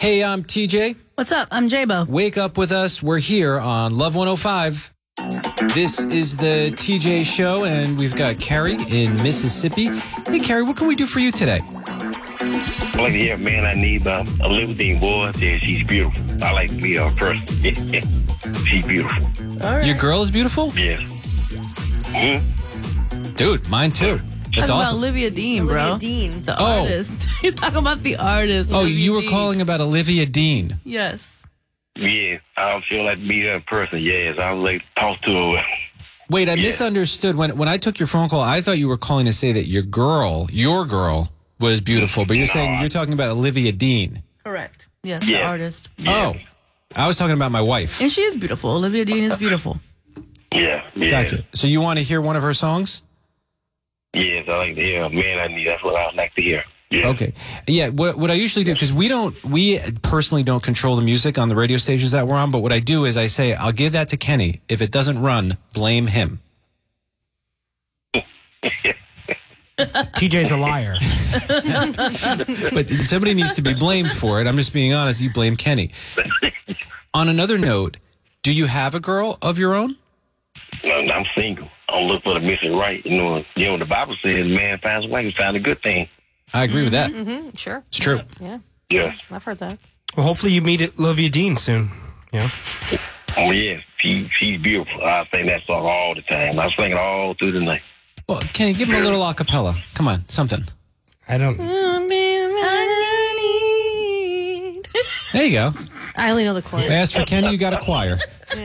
Hey, I'm TJ. What's up? I'm J-Bo. Wake up with us. We're here on Love 105. This is the TJ Show, and we've got Carrie in Mississippi. Hey, Carrie, what can we do for you today? I like to hear, man, I need a Libertine boy. Yeah, she's beautiful. I like to be a person. She's beautiful. All right. Your girl is beautiful? Yeah. Dude, mine too. That's talking awesome. about Olivia Dean, bro. Olivia Dean. The artist. He's talking about the artist. Oh, Olivia you were Dean. calling about Olivia Dean. Yes. Yeah, I feel like to be a person. Yes, I would like to talk to her. Wait, I Yeah. misunderstood. When I took your phone call, I thought you were calling to say that your girl was beautiful, but you're saying you're talking about Olivia Dean. Correct. Yes, the Yeah. artist. Oh, I was talking about my wife. And she is beautiful. Olivia Dean is beautiful. Yeah, yeah. Gotcha. So you want to hear one of her songs? Yes, I like to hear, man, I need. That's what I like to hear. Yeah. Okay. Yeah, what I usually do, because we personally don't control the music on the radio stations that we're on, but what I do is I say, I'll give that to Kenny. If it doesn't run, blame him. TJ's a liar. But somebody needs to be blamed for it. I'm just being honest. You blame Kenny. On another note, do you have a girl of your own? I'm single. I don't look for the missing right. You know, the Bible says, man finds a wife, he found a good thing. I agree with that. Mm-hmm, sure. It's true. Yeah, Yes. I've heard that. Well, hopefully you meet Olivia Dean soon. Yeah. Oh, yes, she's beautiful. I sing that song all the time. I sing it all through the night. Well, Kenny, give him a little acapella. Come on, something. I don't. There you go. I only know the chorus. I asked for Kenny, you got a choir.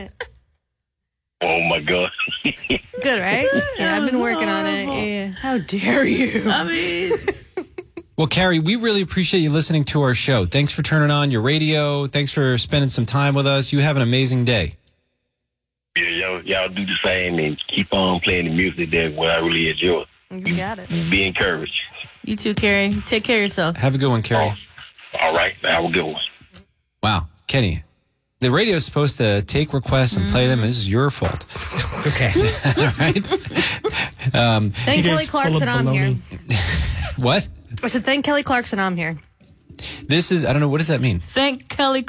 Oh, my God. Good, right? Yeah, I've been working on it. Yeah. How dare you? I mean, Well, Carrie, we really appreciate you listening to our show. Thanks for turning on your radio. Thanks for spending some time with us. You have an amazing day. Yeah, y'all do the same and keep on playing the music that what I really enjoy. You got it. Be encouraged. you too, Carrie. Take care of yourself. Have a good one, Carrie. All right, have a good one. Wow, Kenny, the radio is supposed to take requests and play them. This is your fault. Okay. All right? Thank TJ's Kelly full of Clarkson I'm here. baloney. What? I said, thank Kelly Clarkson I'm here. This is, I don't know, what does that mean? Thank Kelly